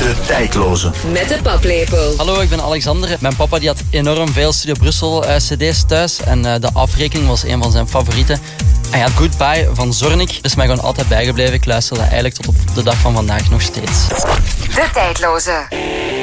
De Tijdloze. Met de paplepel. Hallo, ik ben Alexander. Mijn papa die had enorm veel Studio Brussel cd's thuis. En de afrekening was een van zijn favorieten. Hij had Goodbye van Zornik. Dat is mij gewoon altijd bijgebleven. Ik luister dat eigenlijk tot op de dag van vandaag nog steeds. De Tijdloze.